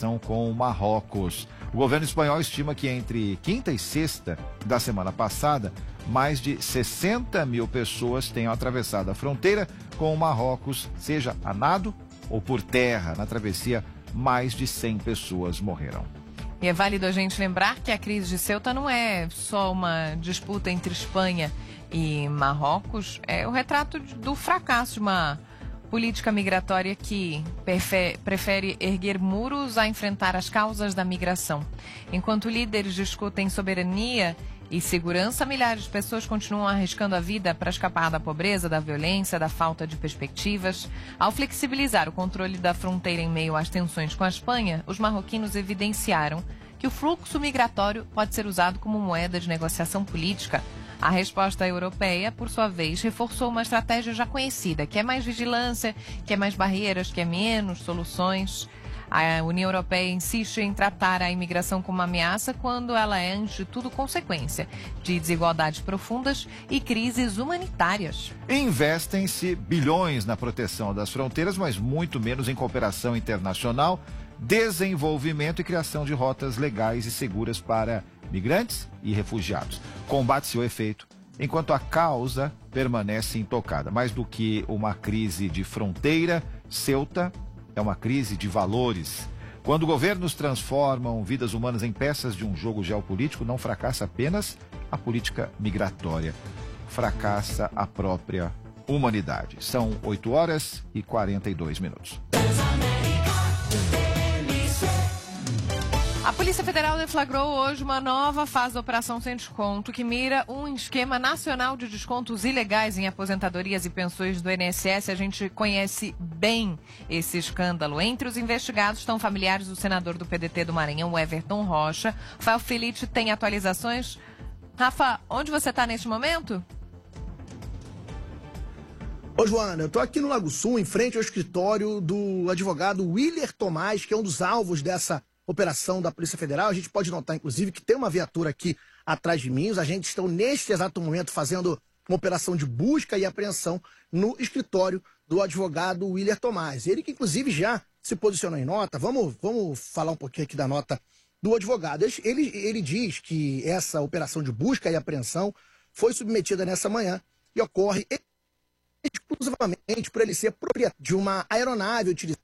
migração com Marrocos. O governo espanhol estima que entre quinta e sexta da semana passada, mais de 60 mil pessoas tenham atravessado a fronteira com o Marrocos, seja a nado ou por terra. Na travessia, mais de 100 pessoas morreram. E é válido a gente lembrar que a crise de Ceuta não é só uma disputa entre Espanha e Marrocos, é o retrato do fracasso de uma política migratória que prefere erguer muros a enfrentar as causas da migração. Enquanto líderes discutem soberania e segurança, milhares de pessoas continuam arriscando a vida para escapar da pobreza, da violência, da falta de perspectivas. Ao flexibilizar o controle da fronteira em meio às tensões com a Espanha, os marroquinos evidenciaram que o fluxo migratório pode ser usado como moeda de negociação política. A resposta europeia, por sua vez, reforçou uma estratégia já conhecida, que é mais vigilância, que é mais barreiras, que é menos soluções. A União Europeia insiste em tratar a imigração como uma ameaça quando ela é, antes de tudo, consequência de desigualdades profundas e crises humanitárias. Investem-se bilhões na proteção das fronteiras, mas muito menos em cooperação internacional, desenvolvimento e criação de rotas legais e seguras para migrantes e refugiados. Combate-se o efeito, enquanto a causa permanece intocada. Mais do que uma crise de fronteira, Ceuta é uma crise de valores. Quando governos transformam vidas humanas em peças de um jogo geopolítico, não fracassa apenas a política migratória, fracassa a própria humanidade. São 8h42. A Polícia Federal deflagrou hoje uma nova fase da Operação Sem Desconto, que mira um esquema nacional de descontos ilegais em aposentadorias e pensões do INSS. A gente conhece bem esse escândalo. Entre os investigados estão familiares do senador do PDT do Maranhão, Everton Rocha. Rafael Felitti tem atualizações. Rafa, onde você está neste momento? Ô, Joana, eu estou aqui no Lago Sul, em frente ao escritório do advogado Willer Tomás, que é um dos alvos dessa operação da Polícia Federal. A gente pode notar, inclusive, que tem uma viatura aqui atrás de mim. Os agentes estão, neste exato momento, fazendo uma operação de busca e apreensão no escritório do advogado Willer Tomás. Ele que, inclusive, já se posicionou em nota. Vamos falar um pouquinho aqui da nota do advogado. Ele diz que essa operação de busca e apreensão foi submetida nessa manhã e ocorre exclusivamente por ele ser proprietário de uma aeronave utilizada.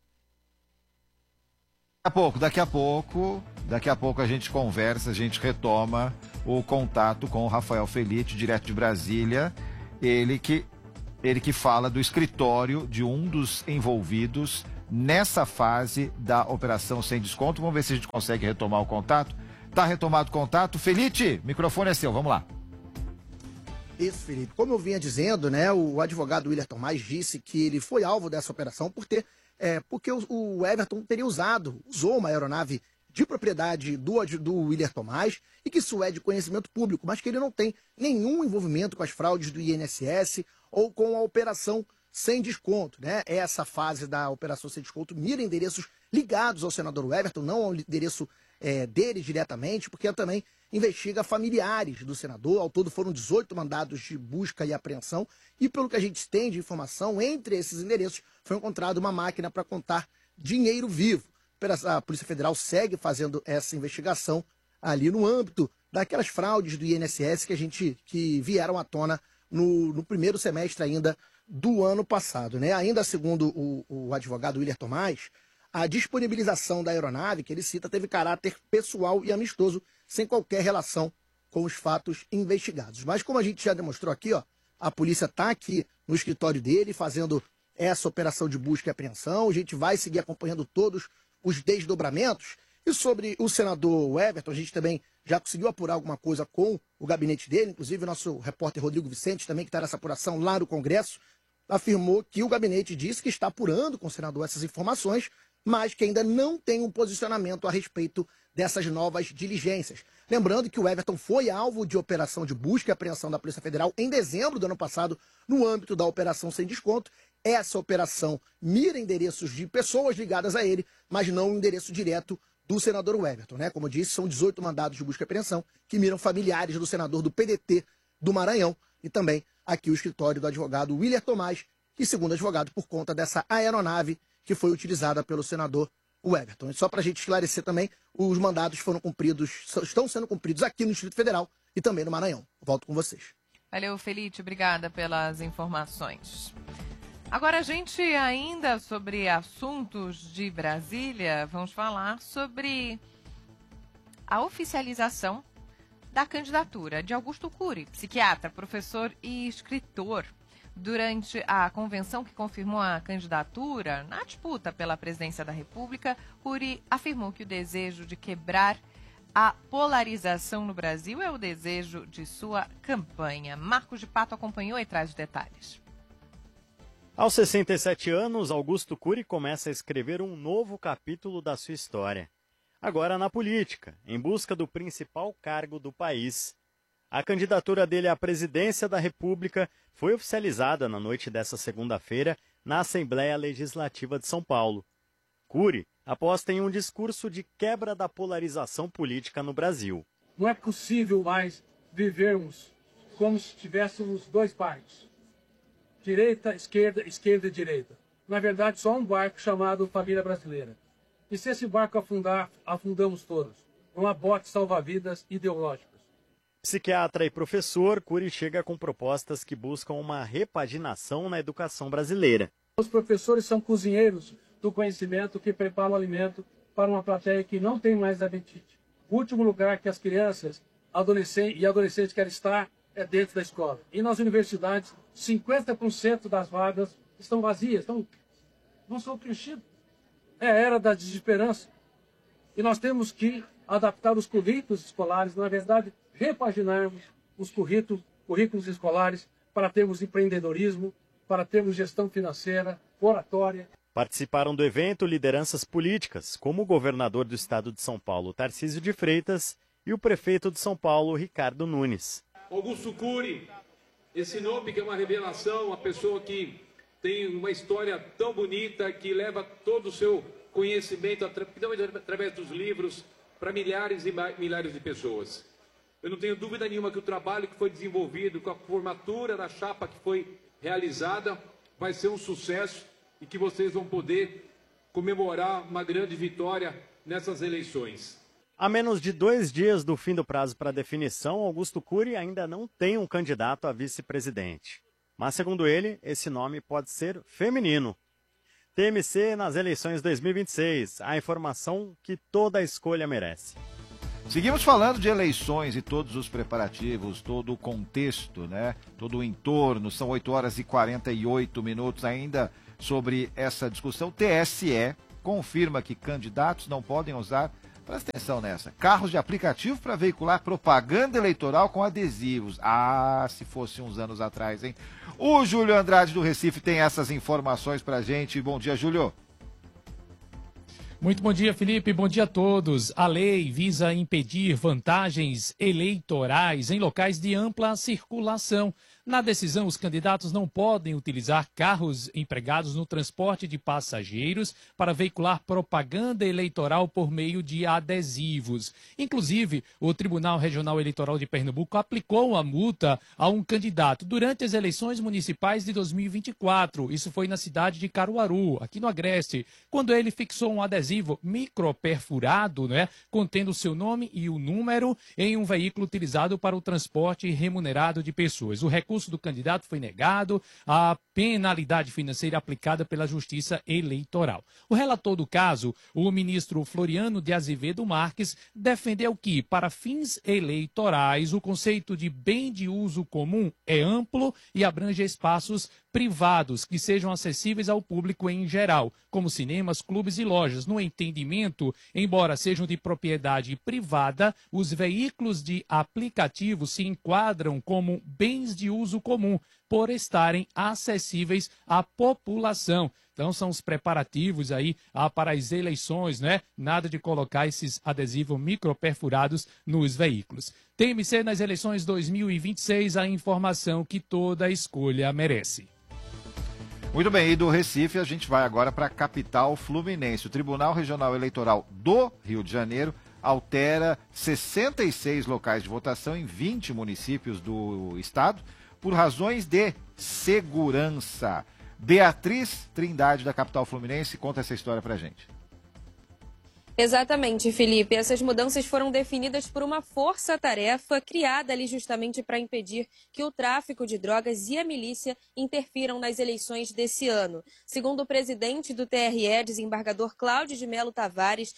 Daqui a pouco a gente conversa, a gente retoma o contato com o Rafael Felitti, direto de Brasília, ele que fala do escritório de um dos envolvidos nessa fase da Operação Sem Desconto. Vamos ver se a gente consegue retomar o contato. Tá retomado o contato. Felitti, microfone é seu, vamos lá. Isso, Felipe. Como eu vinha dizendo, né, o advogado Willer Tomás disse que ele foi alvo dessa operação porque o Everton usou uma aeronave de propriedade do Willer Tomás e que isso é de conhecimento público, mas que ele não tem nenhum envolvimento com as fraudes do INSS ou com a Operação Sem Desconto, né? Essa fase da Operação Sem Desconto mira endereços ligados ao senador Everton, não ao endereço dele diretamente, porque também investiga familiares do senador. Ao todo foram 18 mandados de busca e apreensão e, pelo que a gente tem de informação, entre esses endereços foi encontrada uma máquina para contar dinheiro vivo. A Polícia Federal segue fazendo essa investigação ali no âmbito daquelas fraudes do INSS que vieram à tona no primeiro semestre ainda do ano passado, né? Ainda segundo o advogado Willer Tomás, a disponibilização da aeronave que ele cita teve caráter pessoal e amistoso, sem qualquer relação com os fatos investigados. Mas como a gente já demonstrou aqui, a polícia está aqui no escritório dele fazendo essa operação de busca e apreensão. A gente vai seguir acompanhando todos os desdobramentos. E sobre o senador Everton, a gente também já conseguiu apurar alguma coisa com o gabinete dele. Inclusive, o nosso repórter Rodrigo Vicente, também que está nessa apuração lá no Congresso, afirmou que o gabinete disse que está apurando com o senador essas informações, mas que ainda não tem um posicionamento a respeito dessas novas diligências. Lembrando que o Everton foi alvo de operação de busca e apreensão da Polícia Federal em dezembro do ano passado, no âmbito da Operação Sem Desconto. Essa operação mira endereços de pessoas ligadas a ele, mas não o endereço direto do senador Everton, né? Como eu disse, são 18 mandados de busca e apreensão que miram familiares do senador do PDT do Maranhão e também aqui o escritório do advogado Willer Tomás, que, segundo o advogado, por conta dessa aeronave que foi utilizada pelo senador o Everton. E só para a gente esclarecer também, os mandados foram cumpridos, estão sendo cumpridos aqui no Distrito Federal e também no Maranhão. Volto com vocês. Valeu, Felipe. Obrigada pelas informações. Agora, a gente ainda sobre assuntos de Brasília, vamos falar sobre a oficialização da candidatura de Augusto Cury, psiquiatra, professor e escritor. Durante a convenção que confirmou a candidatura na disputa pela presidência da República, Cury afirmou que o desejo de quebrar a polarização no Brasil é o desejo de sua campanha. Marcos de Pato acompanhou e traz os detalhes. Aos 67 anos, Augusto Cury começa a escrever um novo capítulo da sua história. Agora na política, em busca do principal cargo do país. A candidatura dele à presidência da República foi oficializada na noite desta segunda-feira na Assembleia Legislativa de São Paulo. Cury aposta em um discurso de quebra da polarização política no Brasil. Não é possível mais vivermos como se tivéssemos dois barcos. Direita, esquerda, esquerda e direita. Na verdade, só um barco chamado Família Brasileira. E se esse barco afundar, afundamos todos. Não há bote salva-vidas ideológicos. Psiquiatra e professor, Cury chega com propostas que buscam uma repaginação na educação brasileira. Os professores são cozinheiros do conhecimento que preparam o alimento para uma plateia que não tem mais apetite. O último lugar que as crianças e adolescentes querem estar é dentro da escola. E nas universidades, 50% das vagas estão vazias, não são preenchidas. É a era da desesperança. E nós temos que adaptar os currículos escolares, na verdade, repaginarmos os currículos escolares para termos empreendedorismo, para termos gestão financeira, oratória. Participaram do evento lideranças políticas, como o governador do estado de São Paulo, Tarcísio de Freitas, e o prefeito de São Paulo, Ricardo Nunes. Augusto Cury, esse nome que é uma revelação, uma pessoa que tem uma história tão bonita, que leva todo o seu conhecimento através dos livros para milhares e milhares de pessoas. Eu não tenho dúvida nenhuma que o trabalho que foi desenvolvido, com a formatura da chapa que foi realizada, vai ser um sucesso e que vocês vão poder comemorar uma grande vitória nessas eleições. A menos de 2 dias do fim do prazo para definição, Augusto Cury ainda não tem um candidato a vice-presidente. Mas, segundo ele, esse nome pode ser feminino. TMC nas eleições 2026, a informação que toda escolha merece. Seguimos falando de eleições e todos os preparativos, todo o contexto, né? Todo o entorno. São 8 horas e 48 minutos ainda sobre essa discussão. O TSE confirma que candidatos não podem usar, presta atenção nessa, carros de aplicativo para veicular propaganda eleitoral com adesivos. Ah, se fosse uns anos atrás, hein? O Júlio Andrade do Recife tem essas informações pra gente. Bom dia, Júlio. Muito bom dia, Felipe. Bom dia a todos. A lei visa impedir vantagens eleitorais em locais de ampla circulação. Na decisão, os candidatos não podem utilizar carros empregados no transporte de passageiros para veicular propaganda eleitoral por meio de adesivos. Inclusive, o Tribunal Regional Eleitoral de Pernambuco aplicou uma multa a um candidato durante as eleições municipais de 2024. Isso foi na cidade de Caruaru, aqui no Agreste, quando ele fixou um adesivo microperfurado, contendo o seu nome e o número em um veículo utilizado para o transporte remunerado de pessoas. O recurso do candidato foi negado, a penalidade financeira aplicada pela Justiça Eleitoral. O relator do caso, o ministro Floriano de Azevedo Marques, defendeu que, para fins eleitorais, o conceito de bem de uso comum é amplo e abrange espaços privados que sejam acessíveis ao público em geral, como cinemas, clubes e lojas. No entendimento, embora sejam de propriedade privada, os veículos de aplicativo se enquadram como bens de uso comum, por estarem acessíveis à população. Então são os preparativos aí para as eleições, Nada de colocar esses adesivos microperfurados nos veículos. TMC nas eleições 2026, a informação que toda escolha merece. Muito bem, e do Recife a gente vai agora para a capital fluminense. O Tribunal Regional Eleitoral do Rio de Janeiro altera 66 locais de votação em 20 municípios do estado por razões de segurança. Beatriz Trindade, da capital fluminense, conta essa história pra gente. Exatamente, Felipe. Essas mudanças foram definidas por uma força-tarefa criada ali justamente para impedir que o tráfico de drogas e a milícia interfiram nas eleições desse ano. Segundo o presidente do TRE, desembargador Cláudio de Melo Tavares,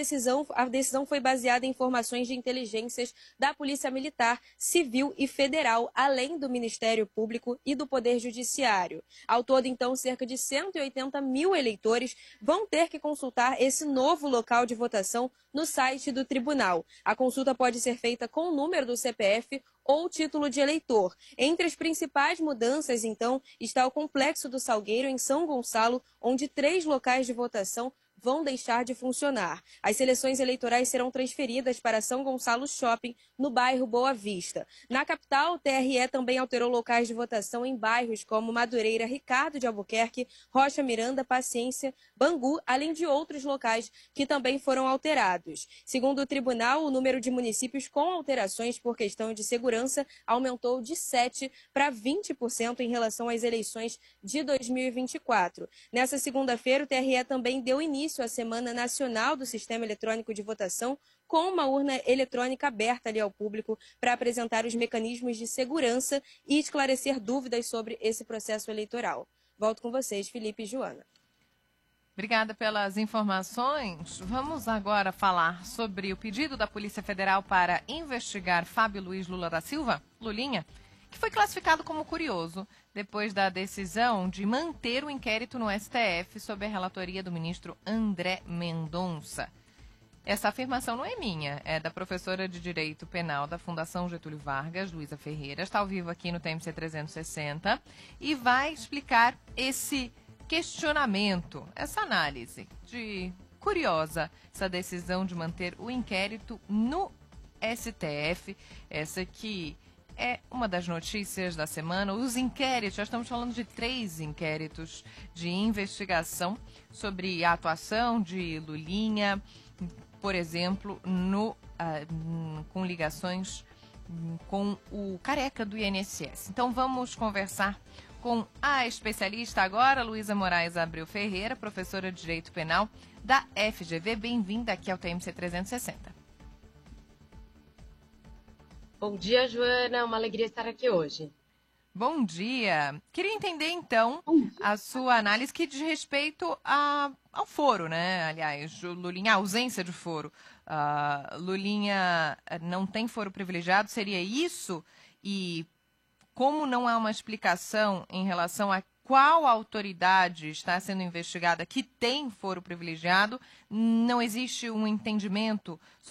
a decisão foi baseada em informações de inteligências da Polícia Militar, Civil e Federal, além do Ministério Público e do Poder Judiciário. Ao todo, então, cerca de 180 mil eleitores vão ter que consultar esse novo local de votação no site do tribunal. A consulta pode ser feita com o número do CPF ou título de eleitor. Entre as principais mudanças, então, está o Complexo do Salgueiro, em São Gonçalo, onde 3 locais de votação vão deixar de funcionar. As seleções eleitorais serão transferidas para São Gonçalo Shopping, no bairro Boa Vista. Na capital, o TRE também alterou locais de votação em bairros como Madureira, Ricardo de Albuquerque, Rocha Miranda, Paciência, Bangu, além de outros locais que também foram alterados. Segundo o tribunal, o número de municípios com alterações por questão de segurança aumentou de 7% para 20% em relação às eleições de 2024. Nessa segunda-feira, o TRE também deu início à Semana Nacional do Sistema Eletrônico de Votação, com uma urna eletrônica aberta ali ao público para apresentar os mecanismos de segurança e esclarecer dúvidas sobre esse processo eleitoral. Volto com vocês, Felipe e Joana. Obrigada pelas informações. Vamos agora falar sobre o pedido da Polícia Federal para investigar Fábio Luiz Lula da Silva, Lulinha, que foi classificado como curioso depois da decisão de manter o inquérito no STF sob a relatoria do ministro André Mendonça. Essa afirmação não é minha, é da professora de Direito Penal da Fundação Getúlio Vargas, Luísa Ferreira, está ao vivo aqui no TMC 360 e vai explicar esse questionamento, essa análise de curiosa, essa decisão de manter o inquérito no STF, essa que é uma das notícias da semana. Os inquéritos, já estamos falando de 3 inquéritos de investigação sobre a atuação de Lulinha, por exemplo, com ligações com o careca do INSS. Então vamos conversar com a especialista agora, Luísa Moraes Abreu Ferreira, professora de Direito Penal da FGV. Bem-vinda aqui ao TMC 360. Bom dia, Joana. É uma alegria estar aqui hoje. Bom dia. Queria entender, então, a sua análise que diz respeito ao foro, né? Aliás, Lulinha, a ausência de foro. Lulinha não tem foro privilegiado, seria isso? E como não há uma explicação em relação a qual autoridade está sendo investigada que tem foro privilegiado, não existe um entendimento